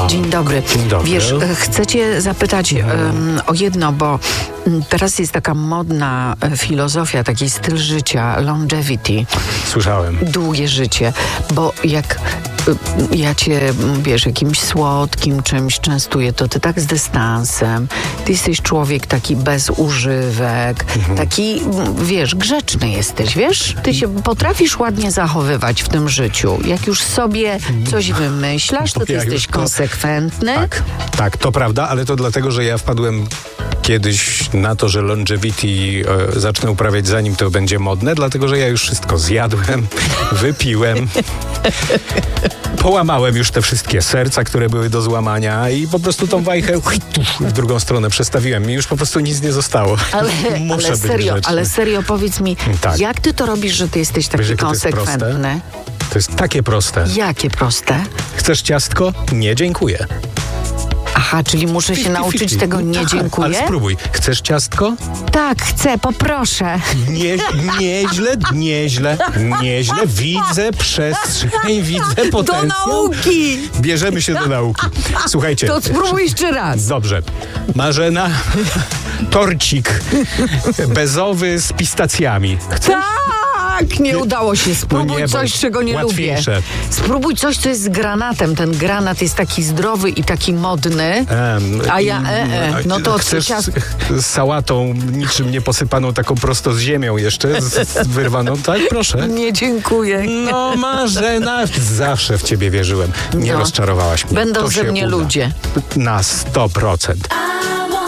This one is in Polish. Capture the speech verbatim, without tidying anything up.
Dzień dobry. Dzień dobry. Wiesz, chcę cię zapytać um, o jedno, bo teraz jest taka modna filozofia, taki styl życia, longevity. Słyszałem. Długie życie, bo jak ja cię, wiesz, jakimś słodkim czymś częstuję, to ty tak z dystansem. Ty jesteś człowiek taki bez używek, mhm. taki, wiesz, grzeczny jesteś, wiesz? Ty się potrafisz ładnie zachowywać w tym życiu. Jak już sobie coś wymyślasz, to ty ja jesteś to... konsekwentny. Tak, tak, to prawda, ale to dlatego, że ja wpadłem kiedyś na to, że longevity e, zacznę uprawiać zanim to będzie modne, dlatego, że ja już wszystko zjadłem, wypiłem, połamałem już te wszystkie serca, które były do złamania i po prostu tą wajchę w drugą stronę przestawiłem. Mi już po prostu nic nie zostało. Ale, Muszę ale być serio, grzeczny. ale serio, powiedz mi, tak. jak ty to robisz, że ty jesteś taki Wiesz, konsekwentny? To jest takie proste. Jakie proste? Chcesz ciastko? Nie, dziękuję. Aha, czyli muszę się nauczyć tego nie dziękuję? Ale spróbuj. Chcesz ciastko? Tak, chcę, poproszę. Nie, nieźle, nieźle, nieźle. Widzę przestrzeń, widzę potencjał. Do nauki! Bierzemy się do nauki. Słuchajcie. To spróbuj jeszcze raz. Dobrze. Marzena, torcik bezowy z pistacjami. Chcesz? Tak, nie udało się. Spróbuj nie, coś, czego nie łatwiejsze. lubię. Spróbuj coś, co jest z granatem. Ten granat jest taki zdrowy i taki modny. Um, a ja, e, e. no to chcesz ciast... z sałatą niczym nie posypaną, taką prosto z ziemią jeszcze, z, z wyrwaną, tak? Proszę. Nie, dziękuję. No Marzena, zawsze w ciebie wierzyłem. Nie no. rozczarowałaś mnie. Będą to ze mnie uda. ludzie. Na sto procent.